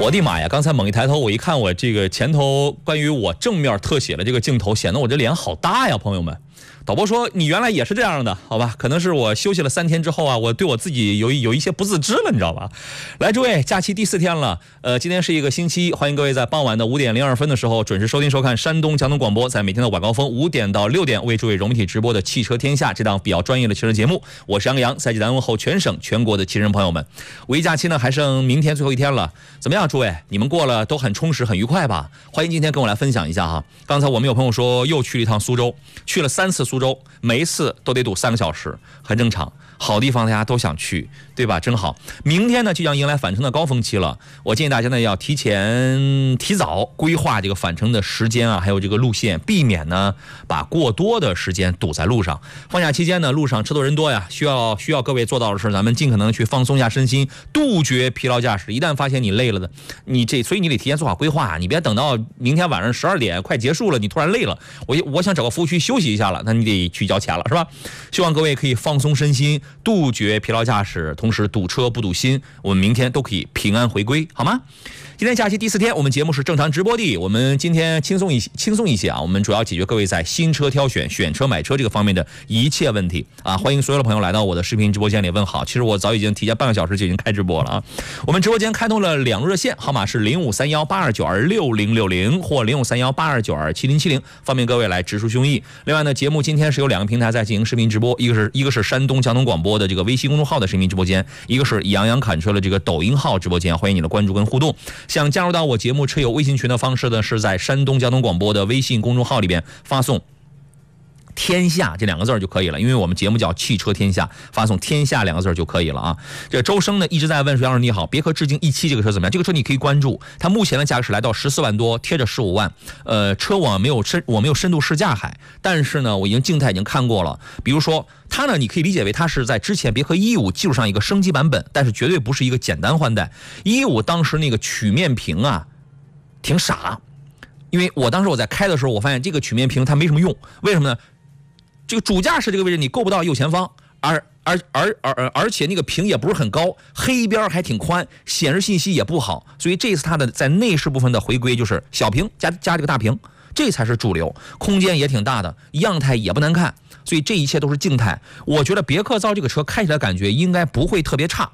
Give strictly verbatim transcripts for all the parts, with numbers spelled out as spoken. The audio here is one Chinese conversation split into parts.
我的妈呀！刚才猛一抬头，我一看我这个前头关于我正面特写的这个镜头，显得我这脸好大呀，朋友们。导播说你原来也是这样的，好吧？可能是我休息了三天之后啊，我对我自己有有一些不自知了，你知道吧？来，诸位，假期第四天了，呃，今天是一个星期一，欢迎各位在傍晚的五点零二分的时候准时收听收看山东交通广播，在每天的晚高峰五点到六点为诸位融媒体直播的汽车天下这档比较专业的汽车节目，我是杨洋，赛季单问候全省全国的汽车人朋友们。五一假期呢还剩明天最后一天了，怎么样，诸位？你们过了都很充实很愉快吧？欢迎今天跟我来分享一下哈。刚才我们有朋友说又去了一趟苏州，去了三次苏州，每一次都得堵三个小时，很正常。好地方大家都想去，对吧？真好。明天呢，就将迎来返程的高峰期了。我建议大家呢要提前、提早规划这个返程的时间啊，还有这个路线，避免呢把过多的时间堵在路上。放假期间呢，路上车多人多呀，需要需要各位做到的是，咱们尽可能去放松一下身心，杜绝疲劳驾驶。一旦发现你累了的，你这所以你得提前做好规划，你别等到明天晚上十二点快结束了，你突然累了，我我想找个服务区休息一下了，那你得去交钱了，是吧？希望各位可以放松身心，杜绝疲劳驾驶，同时堵车不堵心，我们明天都可以平安回归，好吗？今天假期第四天，我们节目是正常直播的。我们今天轻松一轻松一些啊，我们主要解决各位在新车挑选、选车买车这个方面的一切问题啊。欢迎所有的朋友来到我的视频直播间里问好。其实我早已经提前半个小时就已经开直播了啊。我们直播间开通了两路热线，号码是零五三幺八二九二六零六零或零五三幺八二九二七零七零，方便各位来直抒胸臆。另外呢，节目今天是有两个平台在进行视频直播，一个是一个是山东交通广播的这个微信公众号的视频直播间，一个是杨洋侃车的这个抖音号直播间，欢迎你的关注跟互动。想加入到我节目车友微信群的方式呢，是在山东交通广播的微信公众号里边发送天下这两个字就可以了，因为我们节目叫汽车天下，发送天下两个字就可以了啊。这周生呢一直在问说，杨老师你好，别克致敬 E 七这个车怎么样？这个车你可以关注，它目前的价格是来到十四万多，贴着十五万。呃，车我没有深我没有深度试驾海，但是呢，我已经静态已经看过了。比如说它呢，你可以理解为它是在之前别克一五基础上一个升级版本，但是绝对不是一个简单换代。一五当时那个曲面屏啊，挺傻，因为我当时我在开的时候，我发现这个曲面屏它没什么用，为什么呢？这个主驾驶这个位置你够不到右前方，而而而而而且那个屏也不是很高，黑边还挺宽，显示信息也不好，所以这次它的在内饰部分的回归就是小屏加加这个大屏，这才是主流，空间也挺大的，样态也不难看，所以这一切都是静态。我觉得别克造这个车开起来感觉应该不会特别差。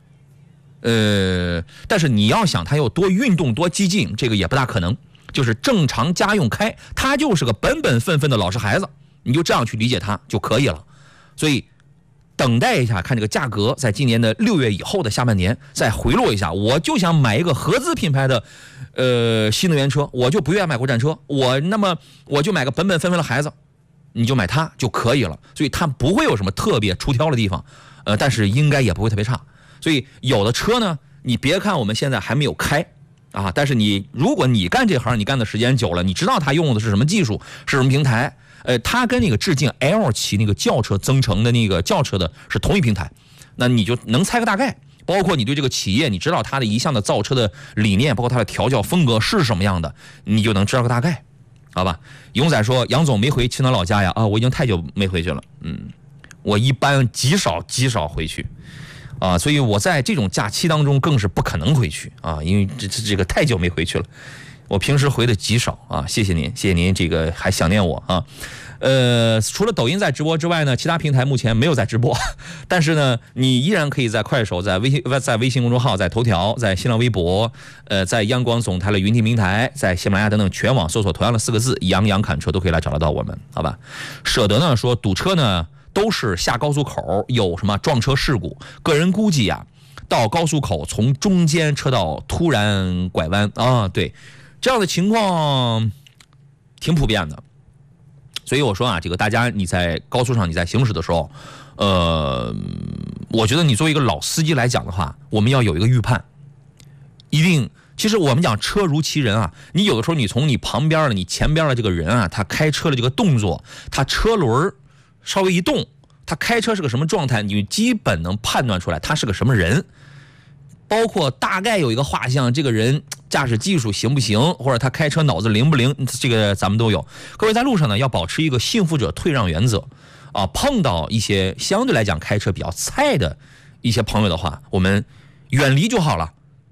呃，但是你要想它有多运动多激进，这个也不大可能，就是正常家用开，它就是个本本分分的老实孩子，你就这样去理解它就可以了。所以等待一下，看这个价格在今年的六月以后的下半年再回落一下。我就想买一个合资品牌的呃新能源车，我就不愿意买国产车，我那么我就买个本本分分的孩子，你就买它就可以了。所以它不会有什么特别出挑的地方，呃，但是应该也不会特别差。所以有的车呢，你别看我们现在还没有开啊，但是你如果你干这行，你干的时间久了，你知道它用的是什么技术，是什么平台。呃，它跟那个致敬 L 七那个轿车增程的那个轿车的是同一平台，那你就能猜个大概。包括你对这个企业，你知道它的一项的造车的理念，包括它的调教风格是什么样的，你就能知道个大概，好吧？勇仔说，杨总没回青岛老家呀？啊，我已经太久没回去了。嗯，我一般极少极少回去。啊，所以我在这种假期当中更是不可能回去啊，因为这这个太久没回去了。我平时回的极少啊，谢谢您，谢谢您这个还想念我啊。呃，除了抖音在直播之外呢，其他平台目前没有在直播，但是呢，你依然可以在快手、在微信、在微信公众号、在头条、在新浪微博、呃，在央广总台的云听平台、在喜马拉雅等等全网搜索同样的四个字“杨洋侃车”，都可以来找得到我们，好吧？舍得呢说堵车呢都是下高速口有什么撞车事故，个人估计呀，到高速口从中间车道突然拐弯啊，对，这样的情况挺普遍的。所以我说啊，这个大家你在高速上你在行驶的时候，呃，我觉得你作为一个老司机来讲的话，我们要有一个预判，一定。其实我们讲车如其人啊，你有的时候你从你旁边的、你前边的这个人啊，他开车的这个动作，他车轮稍微一动，他开车是个什么状态，你基本能判断出来他是个什么人。包括大概有一个画像，这个人驾驶技术行不行，或者他开车脑子灵不灵，这个咱们都有。各位在路上呢，要保持一个幸福者退让原则啊。碰到一些相对来讲开车比较菜的一些朋友的话，我们远离就好了。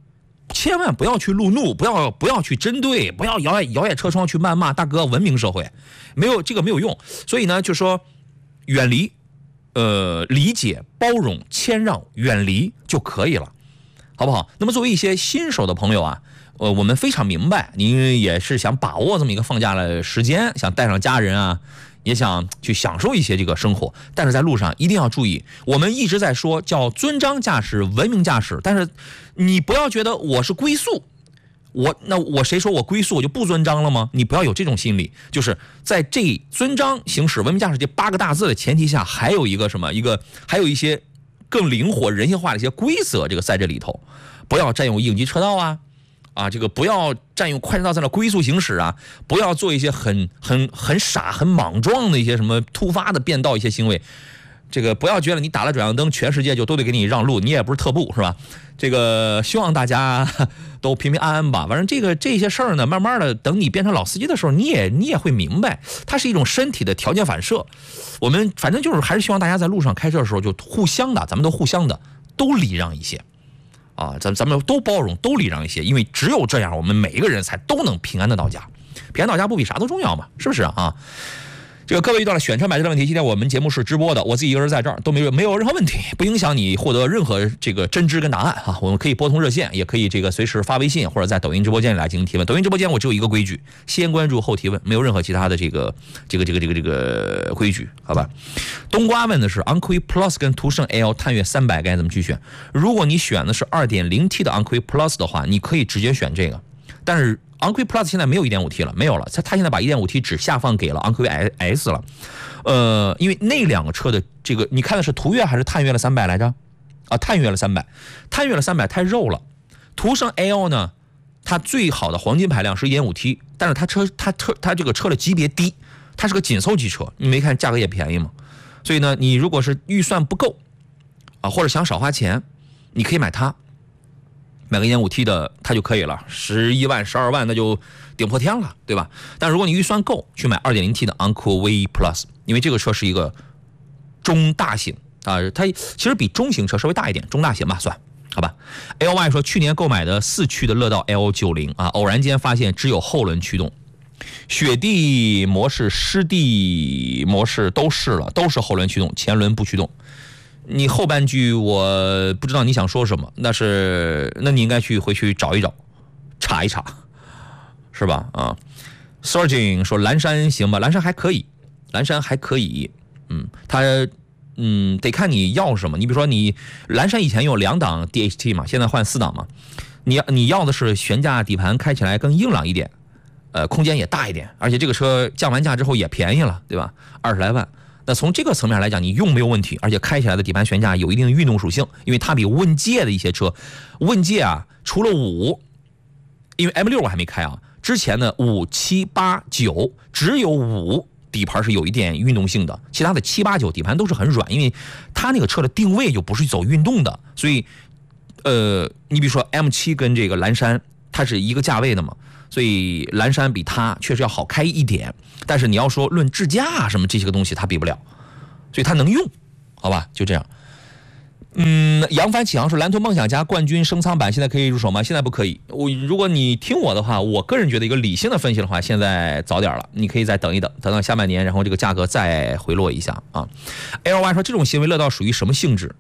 千万不要去路怒，不要不要去针对，不要摇曳摇曳车窗去谩骂，大哥，文明社会没有这个没有用。所以呢，就说远离，呃，理解、包容、谦让，远离就可以了，好不好？那么作为一些新手的朋友啊，呃，我们非常明白，您也是想把握这么一个放假的时间，想带上家人啊。也想去享受一些这个生活，但是在路上一定要注意，我们一直在说叫遵章驾驶、文明驾驶，但是你不要觉得我是龟速，我那我谁说我龟速我就不遵章了吗？你不要有这种心理，就是在这遵章行驶、文明驾驶这八个大字的前提下，还有一个什么？一个还有一些更灵活、人性化的一些规则，这个在这里头，不要占用应急车道啊。啊，这个不要占用快车道在那龟速行驶啊，不要做一些很很很傻、很莽撞的一些什么突发的变道一些行为。这个不要觉得你打了转向灯，全世界就都得给你让路，你也不是特步是吧？这个希望大家都平平安安吧。反正这个这些事儿呢，慢慢的等你变成老司机的时候，你也你也会明白，它是一种身体的条件反射。我们反正就是还是希望大家在路上开车的时候就互相的，咱们都互相的都礼让一些。啊，咱咱们都包容，都礼让一些，因为只有这样，我们每一个人才都能平安的到家。平安到家不比啥都重要嘛，是不是啊？这个各位遇到了选车买车的问题，今天我们节目是直播的，我自己一个人在这儿都没有没有任何问题，不影响你获得任何这个真知跟答案啊。我们可以拨通热线，也可以这个随时发微信或者在抖音直播间里来进行提问。抖音直播间我只有一个规矩，先关注后提问，没有任何其他的这个这个这个这个这个规矩，好吧？冬瓜问的是昂科威 Plus 跟途胜 L 探岳三百该怎么去选？如果你选的是 二点零 T 的昂科威 Plus 的话，你可以直接选这个，但是昂科威 Plus 现在没有 一点五 T 了，没有了，它它现在把 一点五 T 只下放给了昂科威 S 了。呃，因为那两个车的这个，你看的是途岳还是探岳了三百来着？啊，探岳了三百，探岳了三百太肉了。途胜 L 呢，它最好的黄金排量是 一点五 T， 但是它车它车它这个车的级别低，它是个紧凑级车，你没看价格也便宜吗？所以呢，你如果是预算不够啊，或者想少花钱，你可以买它。买个 一点五 T 的它就可以了，十一万、十二万那就顶破天了，对吧？但如果你预算够，去买 二点零 T 的昂科威 Plus， 因为这个车是一个中大型啊，它其实比中型车稍微大一点，中大型吧算，好吧 ？L Y 说去年购买的四驱的乐道 L 九十 啊，偶然间发现只有后轮驱动，雪地模式、湿地模式都试了，都是后轮驱动，前轮不驱动。你后半句我不知道你想说什么，那是那你应该去回去找一找，查一查，是吧？啊 ，Surging 说蓝山行吧，蓝山还可以，蓝山还可以，嗯，它嗯得看你要什么。你比如说你蓝山以前有两档 D H T 嘛，现在换四档嘛，你你要的是悬架底盘开起来更硬朗一点，呃，空间也大一点，而且这个车降完价之后也便宜了，对吧？二十来万。那从这个层面来讲，你用没有问题，而且开起来的底盘悬架有一定的运动属性，因为它比问界的一些车，问界啊，除了五，因为 M 六我还没开啊，之前的五、七、八、九只有五底盘是有一点运动性的，其他的七、八、九底盘都是很软，因为它那个车的定位就不是走运动的，所以，呃，你比如说 M 七 跟这个蓝山，它是一个价位的嘛。所以蓝山比它确实要好开一点，但是你要说论智驾什么这些个东西它比不了，所以它能用，好吧？就这样。嗯，扬帆启航说蓝图梦想家冠军升舱版现在可以入手吗？现在不可以。我如果你听我的话，我个人觉得一个理性的分析的话，现在早点了，你可以再等一等，等到下半年，然后这个价格再回落一下啊。L Y 说这种行为乐道属于什么性质？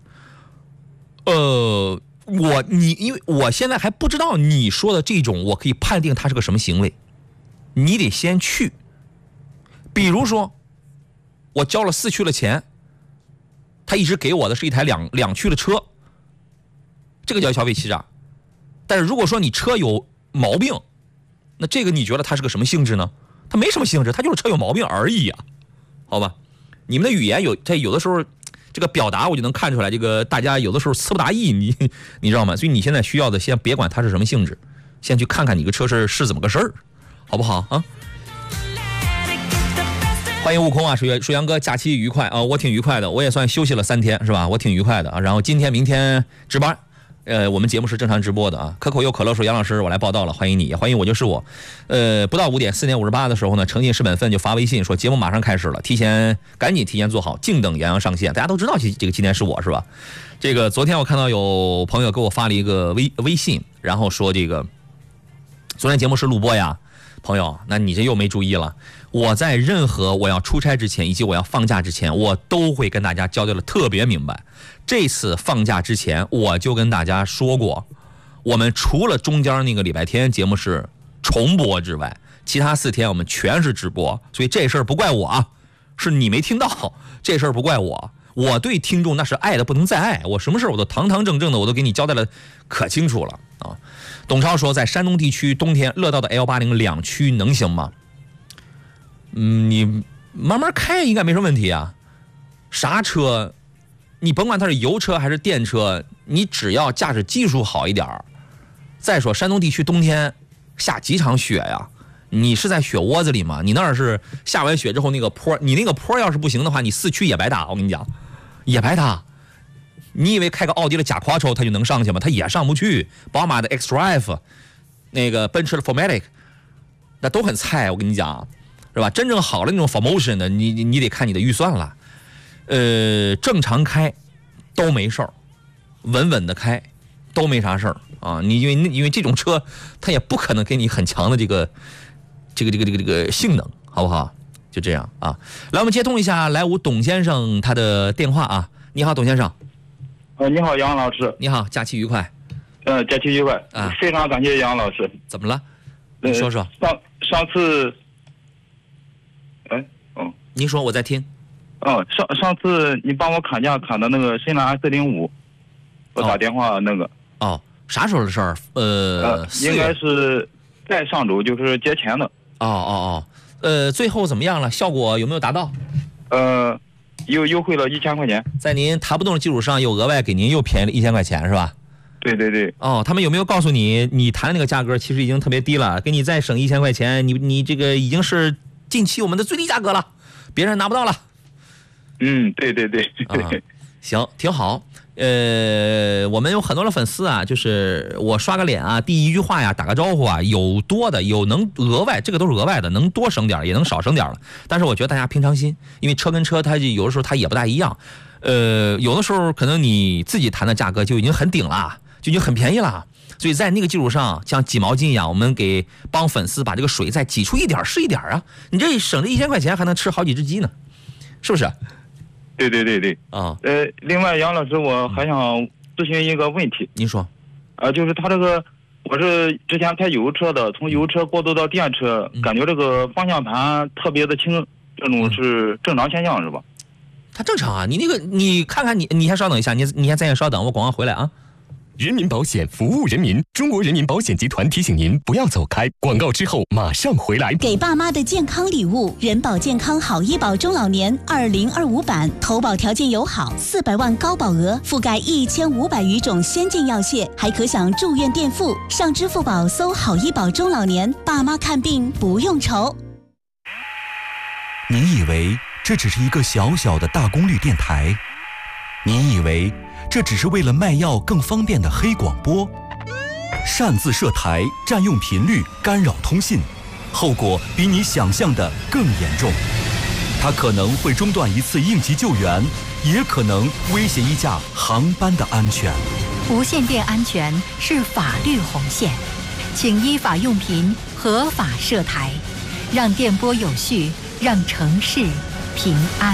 呃。我你因为我现在还不知道你说的这种，我可以判定它是个什么行为，你得先去。比如说，我交了四驱的钱，他一直给我的是一台两两驱的车，这个叫消费欺诈。但是如果说你车有毛病，那这个你觉得它是个什么性质呢？它没什么性质，它就是车有毛病而已啊，好吧？你们的语言有，它有的时候。这个表达我就能看出来，这个大家有的时候词不达意，你你知道吗？所以你现在需要的，先别管它是什么性质，先去看看你个车是是怎么个事儿，好不好啊？欢迎悟空啊，水水阳哥，假期愉快啊！我挺愉快的，我也算休息了三天，是吧？我挺愉快的啊。然后今天、明天值班。呃，我们节目是正常直播的啊。可口有可乐说杨老师，我来报道了，欢迎你，也欢迎我就是我。呃，不到五点，四点五十八的时候呢，诚信是本分就发微信说节目马上开始了，提前赶紧提前做好，静等杨洋上线。大家都知道这这个今天是我是吧？这个昨天我看到有朋友给我发了一个微微信然后说这个昨天节目是录播呀，朋友，那你这又没注意了。我在任何我要出差之前，以及我要放假之前，我都会跟大家交代的特别明白。这次放假之前，我就跟大家说过，我们除了中间那个礼拜天节目是重播之外，其他四天我们全是直播，所以这事儿不怪我啊，是你没听到，这事儿不怪我。我对听众那是爱的不能再爱，我什么事我都堂堂正正的，我都给你交代了可清楚了啊。董超说，在山东地区冬天乐道的 L 八十 两驱能行吗？嗯，你慢慢开应该没什么问题啊。啥车，你甭管它是油车还是电车，你只要驾驶技术好一点。再说山东地区冬天下几场雪呀，你是在雪窝子里吗？你那儿是下完雪之后那个坡，你那个坡要是不行的话，你四驱也白搭，我跟你讲，也白搭。你以为开个奥迪的假quattro它就能上去吗？它也上不去。宝马的 X-Drive， 那个奔驰的 Formatic， 那都很菜，我跟你讲，是吧？真正好的那种 Formotion 的，你你得看你的预算了。呃，正常开都没事儿，稳稳的开都没啥事儿啊。你因为因为这种车，它也不可能给你很强的这个这个这个这个这个性能，好不好？就这样啊。来，我们接通一下来吴董先生他的电话啊。你好，董先生。 呃，你好，杨老师。 你好，假期愉快。 呃，假期愉快啊！ 非常感谢杨老师。 怎么了？你说说。 呃、上上次，哎，哦， 您说，我在听。 哦，上上次你帮我砍价砍的那个深蓝 S 零五，我打电话那个。 哦，啥时候的事儿？呃， 呃应该是在上周，就是节前的。 哦哦哦，呃，最后怎么样了？效果有没有达到？ 呃。又优惠了一千块钱， 在您谈不动的基础上，又额外给您又便宜了一千块钱，是吧？ 对对对。 哦，他们有没有告诉你，你谈的那个价格其实已经特别低了，给你再省一千块钱，你你这个已经是近期我们的最低价格了，别人拿不到了。 嗯，对对对。 啊，行，挺好。呃，我们有很多的粉丝啊，就是我刷个脸啊，第一句话呀，打个招呼啊，有多的，有能额外，这个都是额外的，能多省点也能少省点了。但是我觉得大家平常心，因为车跟车它有的时候它也不大一样。呃，有的时候可能你自己谈的价格就已经很顶了，就已经很便宜了。所以在那个基础上，像挤毛巾一样，我们给帮粉丝把这个水再挤出一点是一点啊。你这省这一千块钱还能吃好几只鸡呢，是不是？ 对对对对啊， 呃，另外杨老师，我还想咨询一个问题。 您说。 啊、呃，就是他这个，我是之前开油车的，从油车过渡到电车，嗯、感觉这个方向盘特别的轻，这种是正常现象是吧？ 它正常啊，你那个你看看你，你先稍等一下，你你先咱先稍等，我广告回来啊。 人民保险服务人民，中国人民保险集团提醒您不要走开，广告之后马上回来。 给爸妈的健康礼物，人保健康好医保中老年二零二五版，投保条件友好，四百万高保额，覆盖一千五百余种先进药械，还可享住院垫付。上支付宝搜好医保中老年，爸妈看病不用愁。 你以为这只是一个小小的大功率电台？你以为这只是为了卖药更方便的黑广播？擅自设台，占用频率，干扰通信，后果比你想象的更严重。它可能会中断一次应急救援，也可能威胁一架航班的安全。 无线电安全是法律红线，请依法用频，合法设台，让电波有序，让城市平安。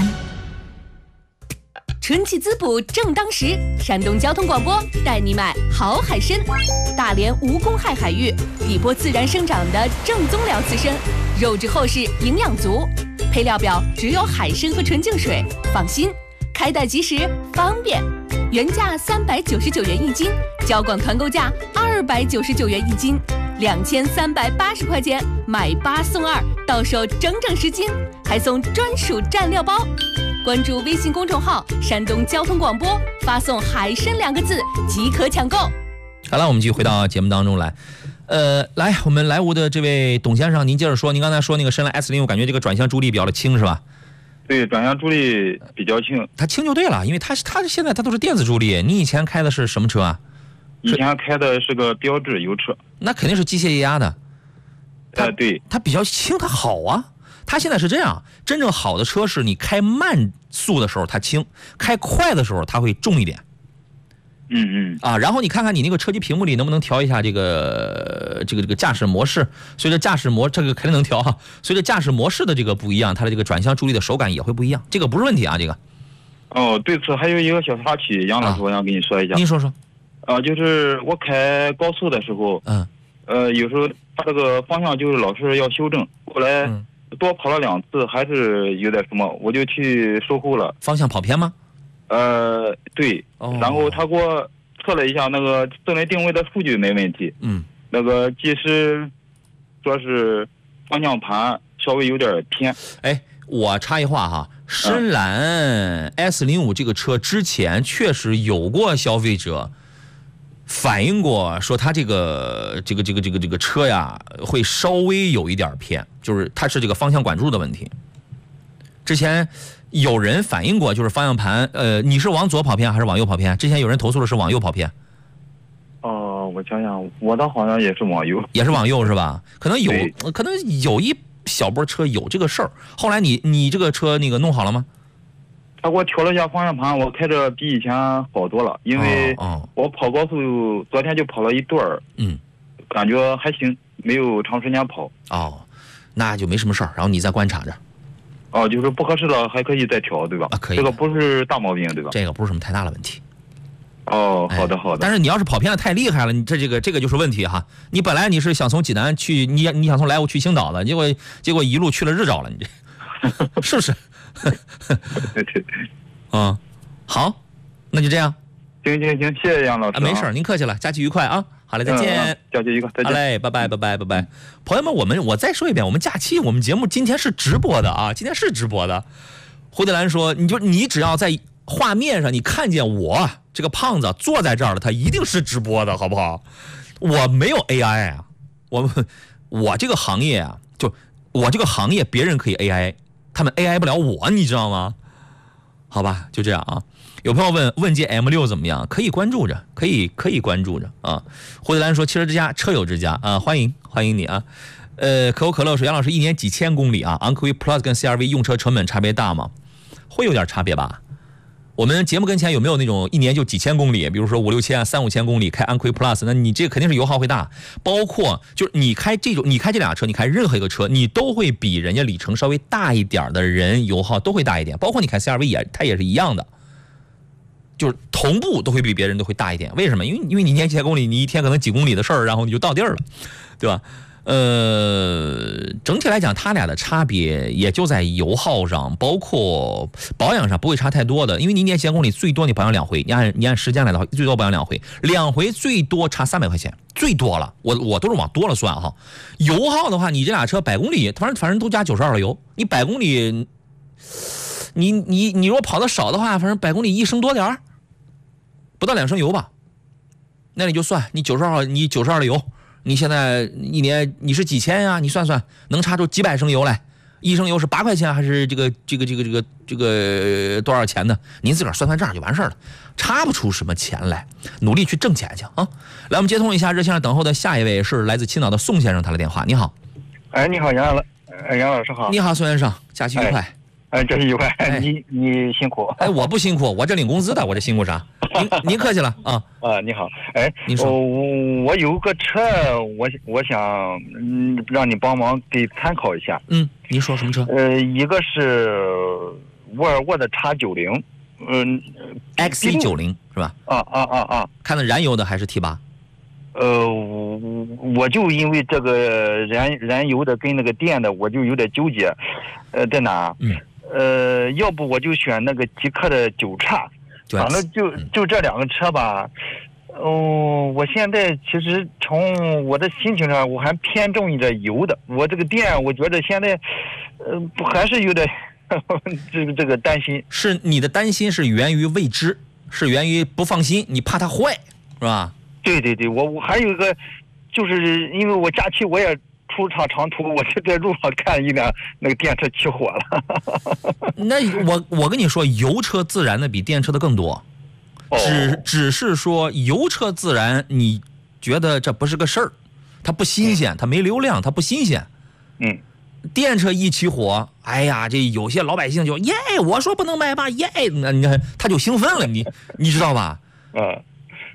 春季滋补正当时，山东交通广播带你买好海参，大连无公害海域，底波自然生长的正宗辽刺参，肉质厚实，营养足，配料表只有海参和纯净水，放心，开袋即时，方便。原价三百九十九元一斤，交广团购价二百九十九元一斤，两千三百八十块钱买八送二，到手整整十斤，还送专属蘸料包。关注微信公众号山东交通广播，发送海参两个字即可抢购。 好了，我们继续回到节目当中来。呃，来，我们来吴的这位董先生，您接着说，您刚才说那个深蓝 S 零，我感觉这个转向助力比较的轻是吧？ 对，转向助力比较轻。 它轻就对了，因为它它现在它都是电子助力。你以前开的是什么车啊？ 以前开的是个标致油车。 那肯定是机械液压的。 呃，对， 它比较轻，它好啊。它现在是这样，真正好的车是你开慢速的时候它轻，开快的时候它会重一点。 嗯嗯。 啊，然后你看看你那个车机屏幕里能不能调一下这个这个这个驾驶模式，随着驾驶模这个肯定能调哈，随着驾驶模式的这个不一样，它的这个转向助力的手感也会不一样，这个不是问题啊，这个。 哦，对此还有一个小插曲，杨老师，我想跟你说一下。 您说说。 啊，就是我开高速的时候， 嗯， 呃，有时候它这个方向就是老是要修正，后来多跑了两次，还是有点什么，我就去售后了。 方向跑偏吗？ 呃，对。 哦。 然后他给我测了一下那个自动定位的数据没问题。 嗯。 那个技师说是方向盘稍微有点偏。 哎，我插一话哈，深蓝 S 零五这个车之前确实有过消费者反映过，说它这个这个这个这个这个车呀会稍微有一点偏，就是它是这个方向管柱的问题。之前有人反映过，就是方向盘，呃，你是往左跑偏还是往右跑偏？之前有人投诉的是往右跑偏。 哦，我想想，我的好像也是往右， 也是往右是吧？可能有，可能有一小波车有这个事儿。后来你你这个车那个弄好了吗？ 他给我调了一下方向盘，我开着比以前好多了，因为我跑高速，昨天就跑了一段儿， 嗯， 感觉还行，没有长时间跑。 哦，那就没什么事儿，然后你再观察着。 哦，就是不合适了还可以再调，对吧？ 啊，可以。 这个不是大毛病，对吧？ 这个不是什么太大的问题。 哦，好的好的。 但是你要是跑偏的太厉害了，你这这个这个就是问题哈。你本来你是想从济南去，你你想从莱芜去青岛的，结果结果一路去了日照了，你这是不是？ 对对对。 嗯，好，那就这样。 行行行，谢谢杨老师。 啊，没事，您客气了，假期愉快啊。好嘞，再见。 嗯、假期愉快，再见。 好嘞，拜拜拜拜拜拜。朋友们，我们我再说一遍，我们假期我们节目今天是直播的啊，今天是直播的。胡德兰说，你就你只要在画面上你看见我这个胖子坐在这儿了，他一定是直播的，好不好？我没有 A I 啊，我我这个行业啊，就我这个行业别人可以 A I， 他们 A I 不了我，你知道吗？好吧，就这样啊。有朋友问问界 M 六 怎么样？可以关注着，可以可以关注着啊。胡德兰说汽车之家车友之家啊，欢迎欢迎你啊。呃，可口可乐说杨老师一年几千公里啊，昂科威 Plus 跟 C R V 用车成本差别大吗？会有点差别吧。我们节目跟前有没有那种一年就几千公里，比如说五六千啊、三五千公里开昂科威 Plus， 那你这个肯定是油耗会大。包括就是你开这种，你开这俩车，你开任何一个车，你都会比人家里程稍微大一点的人油耗都会大一点。包括你开 C R V 也，它也是一样的，就是同步都会比别人都会大一点。为什么？因为因为你一年几千公里，你一天可能几公里的事儿，然后你就到地儿了，对吧？呃，整体来讲，它俩的差别也就在油耗上，包括保养上不会差太多的。因为你一年几千公里最多你保养两回，你按你按时间来的话，最多保养两回，两回最多差三百块钱，最多了。我我都是往多了算哈。油耗的话，你这俩车百公里，反正反正都加九十二了油，你百公里，你你你如果跑的少的话，反正百公里一升多点儿，不到两升油吧，那你就算你九十二，你九十二的油。你现在一年你是几千呀？你算算能差出几百升油来？一升油是八块钱还是这个这个这个这个这个多少钱呢？您自个儿算算账就完事儿了，差不出什么钱来，努力去挣钱去啊！来，我们接通一下热线上等候的下一位是来自青岛的宋先生，他的电话。你好， 哎，你好，杨老，呃，杨老师好。 你好，宋先生，假期愉快。 哎哎，这是愉快，哎、你你辛苦。 哎，我不辛苦，我这领工资的，我这辛苦啥？您您客气了啊。 啊，你好，哎， 您说， 我我有个车，我我想嗯让你帮忙给参考一下。 嗯，您说什么车？ 呃，一个是沃尔沃的 X 九十，嗯 ，X C 九十是吧？ 啊啊啊啊！ 看的燃油的还是 T 八？ 呃，我我就因为这个燃燃油的跟那个电的，我就有点纠结，呃，在哪？ 嗯。 呃，要不我就选那个极客的九叉，反正就就这两个车吧。哦，我现在其实从我的心情上，我还偏重一点油的。我这个电，我觉得现在，呃，还是有点这个这个担心。 是你的担心是源于未知，是源于不放心，你怕它坏，是吧？ 对对对，我我还有一个，就是因为我假期我也出趟长途，我就在路上看一辆那个电车起火了。 那我我跟你说，油车自燃的比电车的更多，只、哦、只是说油车自燃，你觉得这不是个事儿，它不新鲜，它没流量，它不新鲜。 嗯， 电车一起火，哎呀，这有些老百姓就耶，我说不能买吧，耶，那你看他就兴奋了，你你知道吧？ 嗯。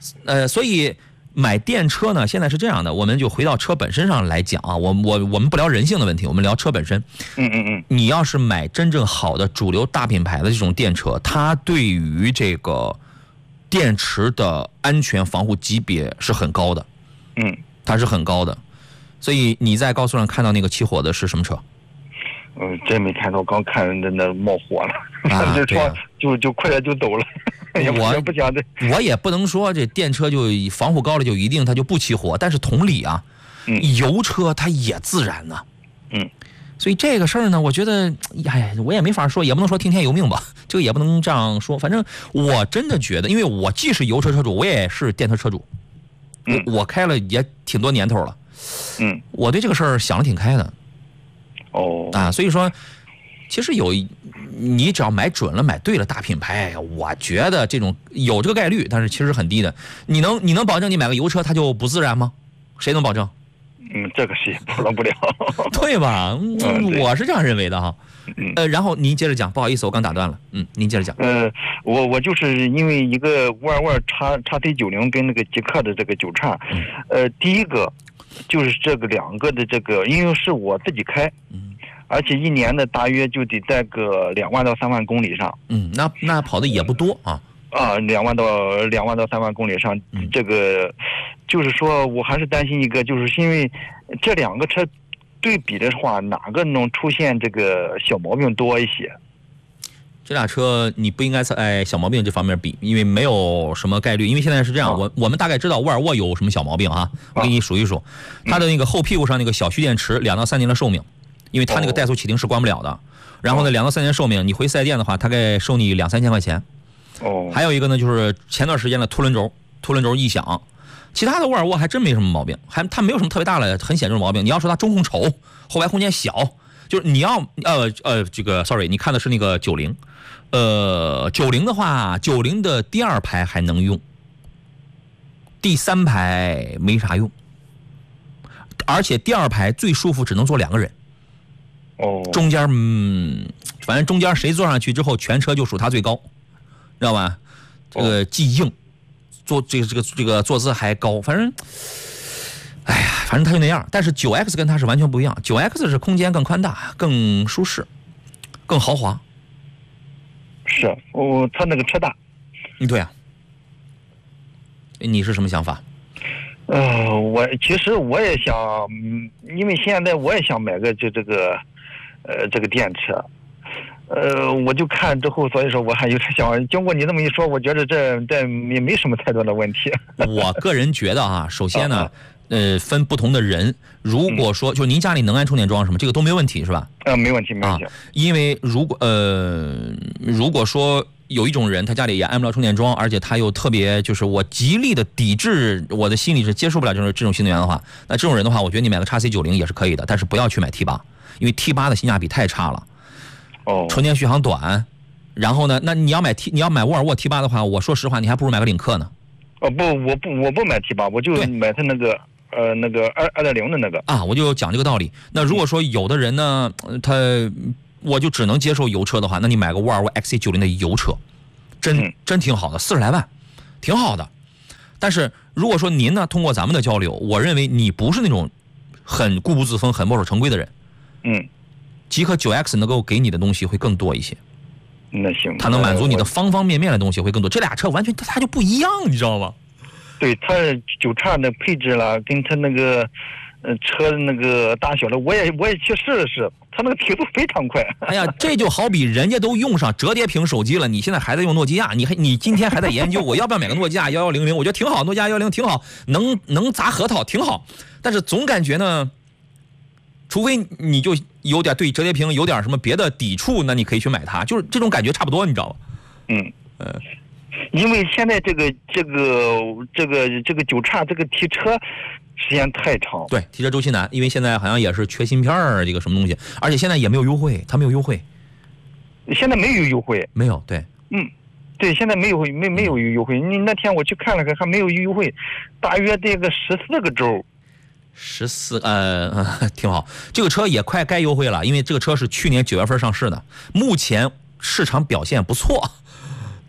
呃，所以买电车呢，现在是这样的，我们就回到车本身上来讲啊，我我我们不聊人性的问题，我们聊车本身。 嗯嗯嗯。 你要是买真正好的主流大品牌的这种电车，它对于这个电池的安全防护级别是很高的。 嗯， 它是很高的。所以你在高速上看到那个起火的是什么车？ 嗯，真没看到，刚看那那冒火了， 啊、 就说就就快点就走了。 我不想这， 我也不能说这电车就防护高了就一定它就不起火，但是同理啊， 嗯、 油车它也自燃呢、啊。 嗯， 所以这个事儿呢，我觉得，哎呀，我也没法说，也不能说听天由命吧，这个也不能这样说。反正我真的觉得，因为我既是油车车主，我也是电车车主， 嗯、 我我开了也挺多年头了， 嗯， 我对这个事儿想得挺开的。 哦， 啊，所以说，其实有你只要买准了、买对了大品牌，我觉得这种有这个概率，但是其实很低的。你能你能保证你买个油车它就不自燃吗？谁能保证？ 嗯，这个是也保证不了， 对吧？ 嗯， 我是这样认为的哈。 嗯， 呃，然后您接着讲，不好意思，我刚打断了。嗯，您接着讲。 呃，我我就是因为一个沃尔沃叉叉 C 九零跟那个极客的这个九叉， 嗯、 呃，第一个就是这个两个的这个，因为是我自己开， 嗯， 而且一年的大约就得在个两万到三万公里上。 嗯，那那跑的也不多啊。 啊，两万到两万到三万公里上， 嗯、 这个就是说我还是担心一个，就是因为这两个车对比的话，哪个能出现这个小毛病多一些？ 这俩车你不应该在小毛病这方面比，因为没有什么概率。因为现在是这样，啊、我我们大概知道沃尔沃有什么小毛病啊，我给你数一数，啊、它的那个后屁股上那个小蓄电池两到三年的寿命，因为它那个怠速启停是关不了的。哦、然后呢，两到三年寿命，你回四 S店的话，大概收你两三千块钱。 哦， 还有一个呢，就是前段时间的凸轮轴，凸轮轴异响，其他的沃尔沃还真没什么毛病，还它没有什么特别大的很显著的毛病。你要说它中控丑，后排空间小，就是你要呃呃这个 sorry， 你看的是那个九零，呃九零的话，九零的第二排还能用，第三排没啥用，而且第二排最舒服只能坐两个人。 哦， 中间嗯，反正中间谁坐上去之后，全车就属它最高。知道吧？这个既硬，坐这个这个这个坐姿还高，反正，哎呀，反正它就那样。但是九 X 跟它是完全不一样，九 X 是空间更宽大、更舒适、更豪华。 是，哦，它那个车大。 嗯，对啊。你是什么想法？ 呃，我其实我也想，因为现在我也想买个就这个，呃，这个电车。呃，我就看之后，所以说我还有点想，经过你这么一说，我觉得这这也没什么太多的问题。 我个人觉得啊，首先呢，呃，分不同的人，如果说、嗯、就您家里能安充电桩什么，这个都没问题是吧？ 呃，没问题，没问题。 啊、因为如果呃，如果说有一种人他家里也安不了充电桩，而且他又特别就是我极力的抵制，我的心里是接受不了就是这种新能源的话，那这种人的话，我觉得你买个 X C 九零也是可以的，但是不要去买 T 八，因为 T 八的性价比太差了。 哦， 纯电续航短，然后呢，那你要买 T， 你要买沃尔沃 T 八的话，我说实话，你还不如买个领克呢。 哦不，我不，我不买 T 八，我就买它那个呃那个二二点零的那个。 啊，我就讲这个道理。那如果说有的人呢，他我就只能接受油车的话，那你买个沃尔沃 X C 九零的油车，真、嗯、真挺好的，四十来万，挺好的。但是如果说您呢，通过咱们的交流，我认为你不是那种很固步自封、很墨守成规的人。 嗯。 极氪 九 X 能够给你的东西会更多一些， 那行， 它能满足你的方方面面的东西会更多。这俩车完全它就不一样，你知道吗？ 对，它九叉的配置啦，跟它那个呃车的那个大小的，我也我也去试了试，它那个提速非常快。 哎呀，这就好比人家都用上折叠屏手机了，你现在还在用诺基亚，你还你今天还在研究我要不要买个诺基亚幺幺零零？我觉得挺好，诺基亚幺幺零挺好，能能砸核桃挺好，但是总感觉呢。除非你就有点对折叠屏有点什么别的抵触，那你可以去买它，就是这种感觉差不多，你知道吗？ 嗯呃，因为现在这个这个这个这个九叉这个提车时间太长， 对，提车周期难，因为现在好像也是缺芯片儿这个什么东西，而且现在也没有优惠，它没有优惠， 现在没有优惠， 没有，对， 嗯。对，现在没有没没有优惠。你那天我去看了看，还没有优惠，大约这个十四个周。 十四呃挺好，这个车也快该优惠了，因为这个车是去年九月份上市的，目前市场表现不错，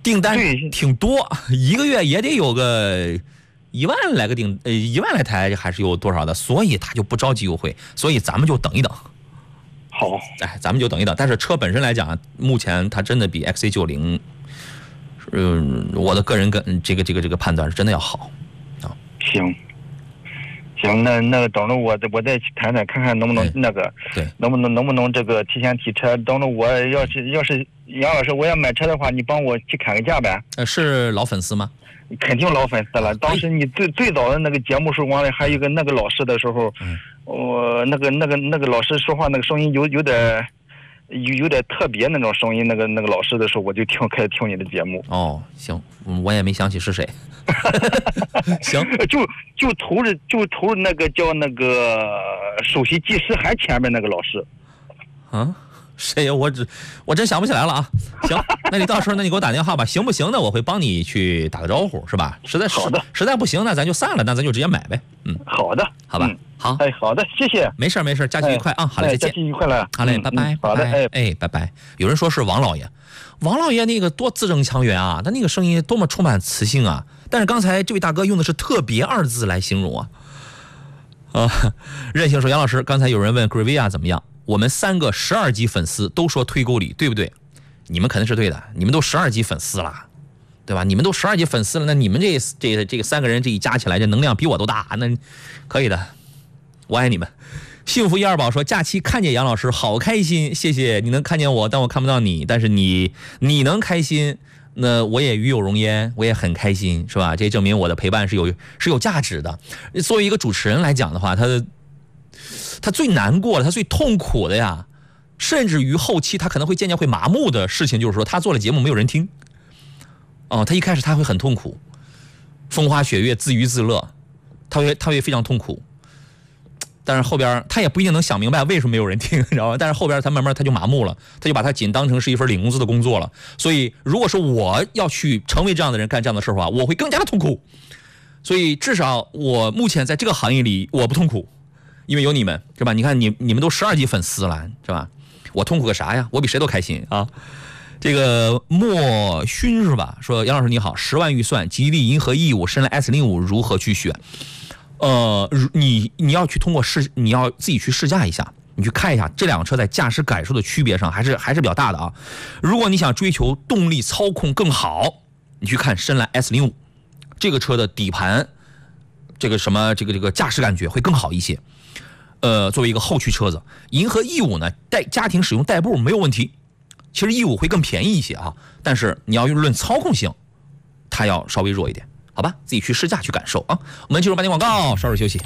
订单挺多，一个月也得有个一万来个订，呃，一万来台还是有多少的，所以他就不着急优惠，所以咱们就等一等。 好， 哎，咱们就等一等。但是车本身来讲，目前它真的比 X C 九十，嗯，我的个人跟这个这个这个判断是真的要好啊。 行。行，那那个等着我，我再去谈谈，看看能不能那个， 对， 能不能能不能这个提前提车。等着我要是要是杨老师我要买车的话，你帮我去砍个价呗。 呃，是老粉丝吗？ 肯定老粉丝了。当时你最最早的那个节目时候，完了还有一个那个老师的时候， 嗯， 我、呃、那个那个那个老师说话那个声音有有点有有点特别那种声音，那个那个老师的时候，我就听开始听你的节目。 哦，行，我也没想起是谁。行， 就就头着就头着那个叫那个首席技师还前面那个老师， 啊，谁呀？我只我真想不起来了啊。行，那你到时候那你给我打电话吧，行不行的？我会帮你去打个招呼，是吧？实在好的， 实在不行那咱就散了，那咱就直接买呗。嗯， 好的， 好吧， 嗯、 好， 哎，好的，谢谢。 没事没事，假期愉快啊！好嘞，再见。 假期愉快了。 好嘞，拜拜。 好的，哎哎，拜拜。有人说是王老爷，王老爷那个多字正腔圆啊，他那个声音多么充满磁性啊！但是刚才这位大哥用的是特别二字来形容啊。啊，任性说杨老师，刚才有人问 Grevia 怎么样，我们三个十二级粉丝都说推购礼，对不对？你们肯定是对的，你们都十二级粉丝了，对吧？你们都十二级粉丝了，那你们这这这个三个人这一加起来，这能量比我都大，那可以的，我爱你们。幸福一二宝说假期看见杨老师好开心，谢谢你能看见我，但我看不到你，但是你你能开心，那我也与有荣焉，我也很开心，是吧？这证明我的陪伴是有是有价值的。作为一个主持人来讲的话，他他最难过的，他最痛苦的呀，甚至于后期他可能会渐渐会麻木的事情，就是说他做了节目没有人听。哦，他一开始他会很痛苦，风花雪月自娱自乐，他会他会非常痛苦。但是后边他也不一定能想明白为什么没有人听，你知道吗？但是后边他慢慢他就麻木了，他就把他仅当成是一份领工资的工作了。所以如果说我要去成为这样的人干这样的事的话，我会更加的痛苦。所以至少我目前在这个行业里我不痛苦，因为有你们，是吧？你看你你们都十二级粉丝了，是吧？我痛苦个啥呀？我比谁都开心啊！这个莫勋是吧？说杨老师你好，十万预算，吉利银河 E 五、深蓝 S 零五如何去选？呃，你你要去通过试，你要自己去试驾一下，你去看一下这两个车在驾驶感受的区别上还是还是比较大的啊。如果你想追求动力操控更好，你去看深蓝 S 零五，这个车的底盘，这个什么这个这个驾驶感觉会更好一些。呃，作为一个后驱车子，银河 E 五呢带家庭使用代步没有问题，其实 E 五会更便宜一些啊，但是你要论操控性，它要稍微弱一点。好吧，自己去试驾去感受啊。我们进入半点广告，稍事休息。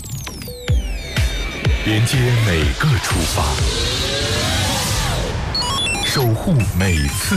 连接每个出发，守护每次